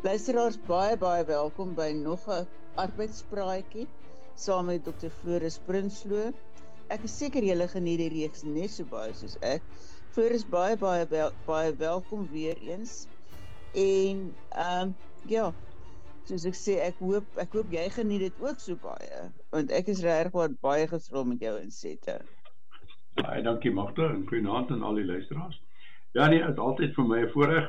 Luisteraars, baie welkom by nog 'n arbeidspraatjie saam met Dr. Floris Prinsloo. Ek is seker julle geniet die reeks net so baie soos ek. Floris, baie welkom weer eens. En ja, soos ek sê, ek hoop jy geniet dit ook so baie, want ek is regtig baie gevul met jou insette. Baie dankie Magda en goeienaand aan al die luisteraars. Ja nee, dit is altyd vir my 'n voorreg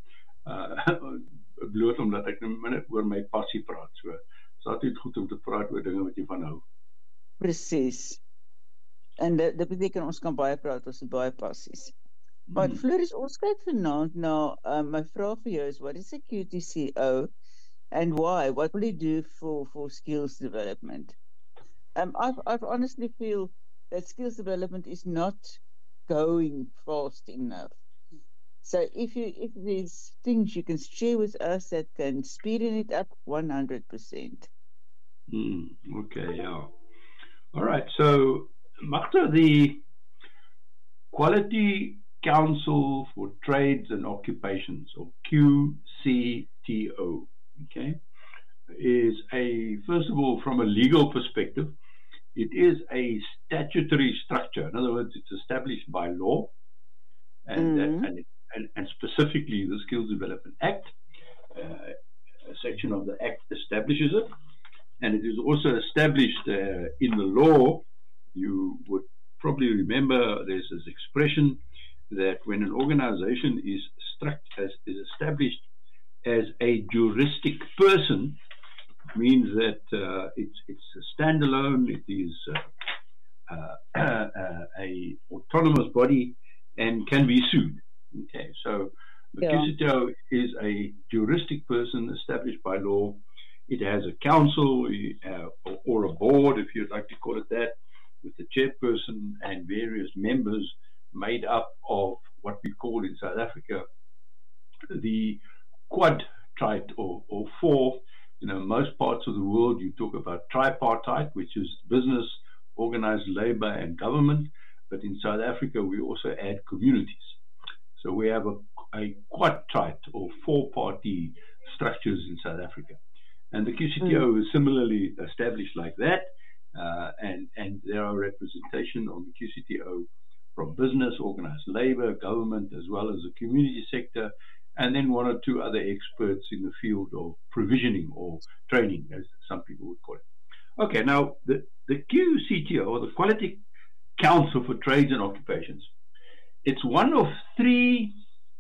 bloot omdat ek net oor my passie praat. So is altyd goed om te praat oor dinge wat jy van hou. Presies. En dit beteken ons kan baie praat oor baie passies. Maar Floris, ons kyk vanaand na my vraag vir jou is, what is a QTCO and why? What will you do for skills development? I've honestly feel that skills development is not going fast enough. So if there's things you can share with us that can speed it up 100%. Okay, yeah. All right, so Magda, the Quality Council for Trades and Occupations, or QCTO, okay, is first of all, from a legal perspective, it is a statutory structure. In other words, it's established by law, and specifically the Skills Development Act. A section of the Act establishes it, and it is also established in the law. You would probably remember there's this expression that when an organization is established as a juristic person, it means that it's a standalone, it is a autonomous body and can be sued. Okay, so the QCTO is a juristic person established by law. It has a council or a board, if you'd like to call it that, with the chairperson and various members made up of what we call in South Africa the quadrite or four. Most parts of the world you talk about tripartite, which is business, organized labor, and government. But in South Africa, we also add communities. So we have a quadrite or four-party structures in South Africa. And the QCTO is similarly established like that. And there are representation on the QCTO from business, organized labor, government, as well as the community sector, and then one or two other experts in the field of provisioning or training, as some people would call it. Okay, now the QCTO, or the Quality Council for Trades and Occupations, it's one of three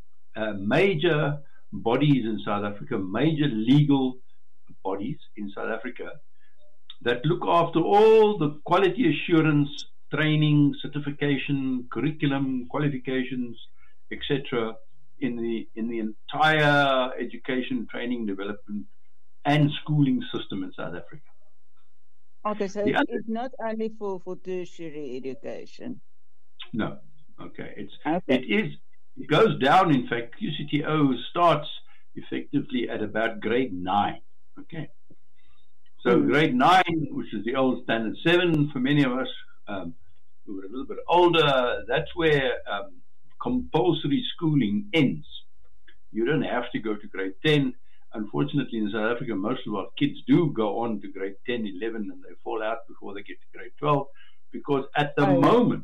major bodies in South Africa, major legal bodies in South Africa, that look after all the quality assurance, training, certification, curriculum, qualifications, etc., in the entire education, training, development, and schooling system in South Africa. Okay, so it's not only for tertiary education. No. Okay. It goes down. In fact, QCTO starts effectively at about grade 9. Okay. So grade 9, which is the old standard 7 for many of us who are a little bit older, that's where compulsory schooling ends. You don't have to go to grade 10. Unfortunately, in South Africa, most of our kids do go on to grade 10, 11, and they fall out before they get to grade 12, because at the moment,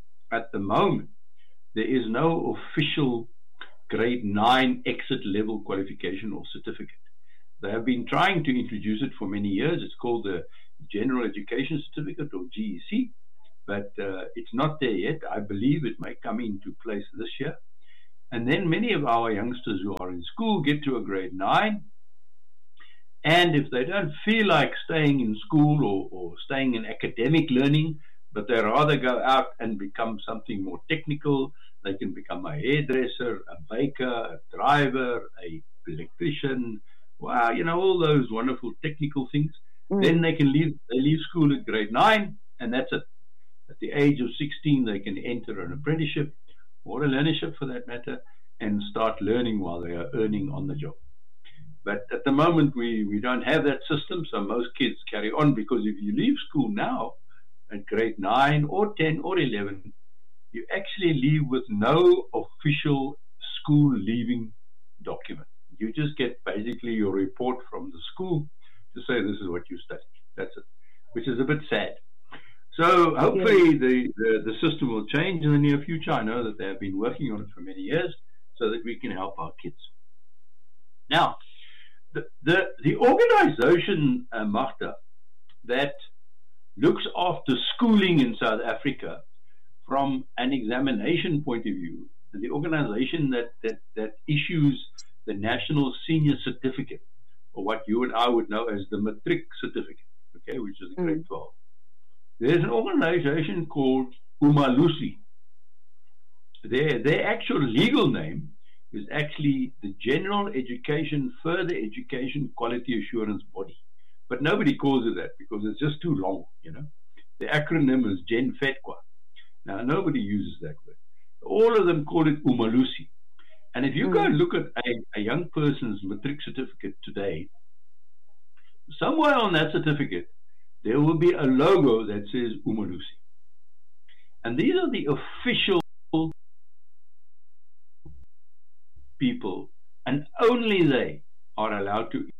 there is no official grade 9 exit level qualification or certificate. They have been trying to introduce it for many years. It's called the General Education Certificate, or GEC, but it's not there yet. I believe it may come into place this year. And then many of our youngsters who are in school get to a grade 9, and if they don't feel like staying in school or staying in academic learning, but they rather go out and become something more technical, they can become a hairdresser, a baker, a driver, a electrician, wow, all those wonderful technical things. Then they leave school at grade 9, and that's it. At the age of 16, they can enter an apprenticeship or a learnership for that matter, and start learning while they are earning on the job. But at the moment, we don't have that system, so most kids carry on, because if you leave school now at grade 9 or 10 or 11, you actually leave with no official school leaving document. You just get basically your report from the school to say this is what you studied. That's it, which is a bit sad. So hopefully the system will change in the near future. I know that they have been working on it for many years so that we can help our kids. Now, the organization, Magda, that looks after schooling in South Africa from an examination point of view, the organization that issues the National Senior Certificate, or what you and I would know as the Matric Certificate, okay, which is grade 12. There's an organization called Umalusi. Their actual legal name is actually the General Education, Further Education Quality Assurance Body. But nobody calls it that because it's just too long, you know. The acronym is GenFETQA. Now, nobody uses that word. All of them call it Umalusi. And if you go and look at a young person's matric certificate today, somewhere on that certificate, there will be a logo that says Umalusi. And these are the official people, and only they are allowed to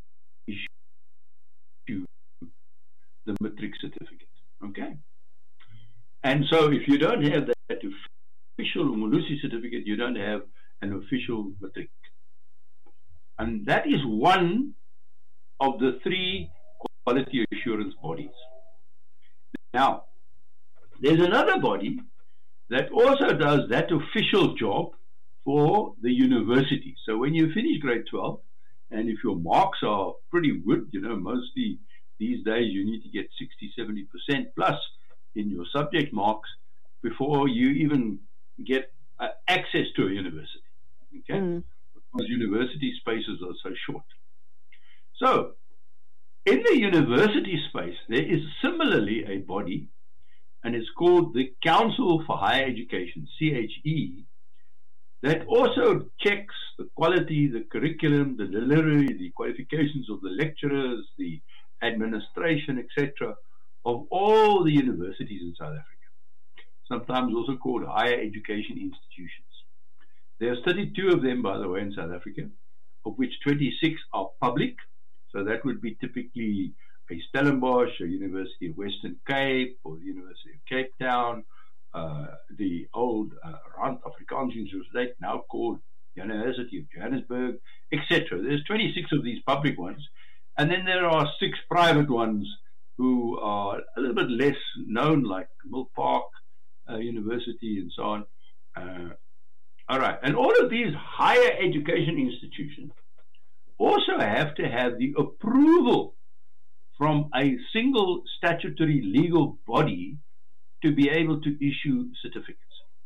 issue the matric certificate. Okay? And so if you don't have that official Umalusi certificate, you don't have an official matric. And that is one of the 3 quality assurance bodies. Now, there's another body that also does that official job for the university. So when you finish grade 12, and if your marks are pretty good, you know, mostly these days you need to get 60-70% plus in your subject marks before you even get access to a university. Okay? Because university spaces are so short. So, in the university space, there is similarly a body, and it's called the Council for Higher Education, CHE, that also checks the quality, the curriculum, the delivery, the qualifications of the lecturers, the administration, etc., of all the universities in South Africa, sometimes also called higher education institutions. There are 32 of them, by the way, in South Africa, of which 26 are public. So that would be typically a Stellenbosch, a University of Western Cape, or the University of Cape Town, the old Rand Afrikaans University, now called University of Johannesburg, etc. There's 26 of these public ones. And then there are 6 private ones who are a little bit less known, like Mill Park University and so on. All right. And all of these higher education institutions also have to have the approval from a single statutory legal body to be able to issue certificates.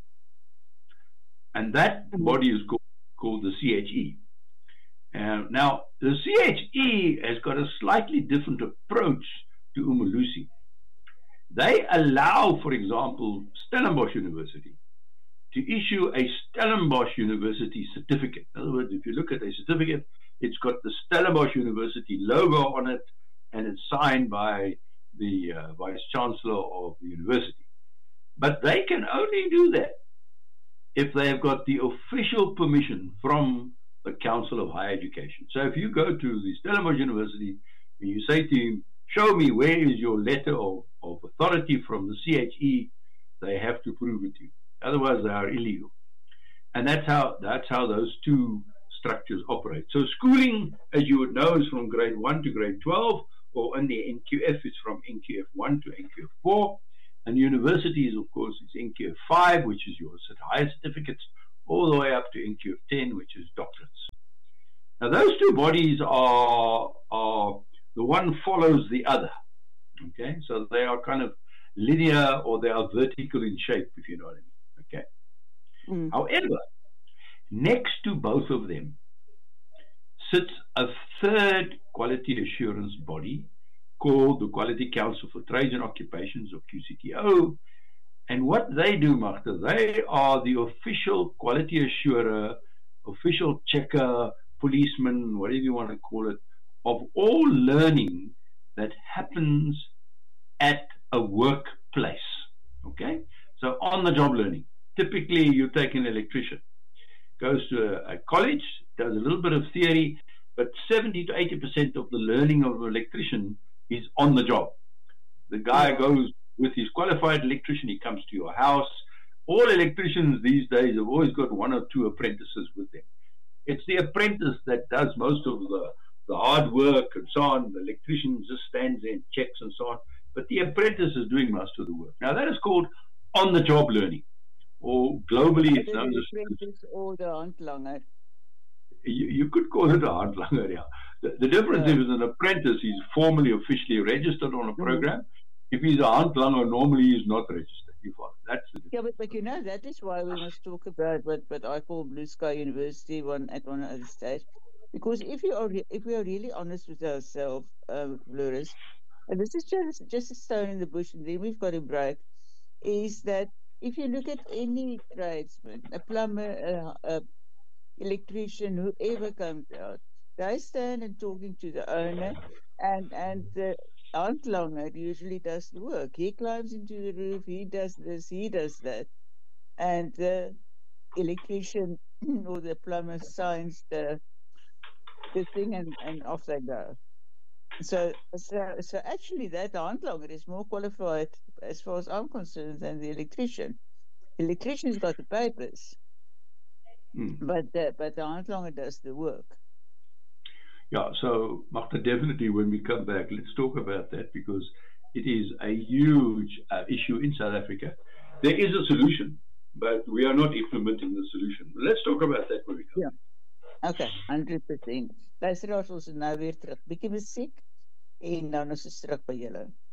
And that body is called the CHE. Now, the CHE has got a slightly different approach to Umalusi. They allow, for example, Stellenbosch University to issue a Stellenbosch University certificate. In other words, if you look at a certificate, it's got the Stellenbosch University logo on it, and it's signed by the Vice-Chancellor of the university. But they can only do that if they have got the official permission from the Council of Higher Education. So if you go to the Stellenbosch University and you say to him, show me where is your letter of authority from the CHE, they have to prove it to you. Otherwise, they are illegal. And that's how those 2 structures operate. So schooling, as you would know, is from grade 1 to grade 12, or in the NQF, it's from NQF 1 to NQF 4. And universities, of course, it's NQF 5, which is your higher certificates, all the way up to NQF 10, which is doctorates. Now, those 2 bodies are the one follows the other. Okay, so they are kind of linear, or they are vertical in shape, if you know what I mean. Okay. However, next to both of them sits a 3rd quality assurance body called the Quality Council for Trades and Occupations, or QCTO. And what they do, Magda, they are the official quality assurer, official checker, policeman, whatever you want to call it, of all learning that happens at a workplace. Okay? So on-the-job learning. Typically, you take an electrician, goes to a college, does a little bit of theory, but 70 to 80% of the learning of an electrician is on the job. The guy goes with his qualified electrician, he comes to your house. All electricians these days have always got 1 or 2 apprentices with them. It's the apprentice that does most of the hard work and so on. The electrician just stands there and checks and so on. But the apprentice is doing most of the work. Now that is called on-the-job learning, or globally it's known as apprentice or the handlanger. You could call it a handlanger, yeah. The difference is an apprentice is formally, officially registered on a program. If he's a handlanger, normally he's not registered. You follow? That's the difference. Yeah, but you know, that is why we must talk about what I call Blue Sky University at one other stage. Because if we are really honest with ourselves, Floris, and this is just a stone in the bush, and then we've got a break, is that if you look at any tradesman, a plumber, electrician, whoever comes out, they stand and talking to the owner, and the handlanger usually does the work. He climbs into the roof, he does this, he does that, and the electrician or the plumber signs the thing, and off they go. So actually, that handlanger is more qualified, as far as I'm concerned, than the electrician. The electrician's got the papers, but the handlanger does the work. Yeah, so Magda, definitely when we come back, let's talk about that, because it is a huge issue in South Africa. There is a solution, but we are not implementing the solution. Let's talk about that when we come back. Okay, 100%. Luisteraars, ons is nou weer terug. Bietjie musiek en dan is ons terug by julle.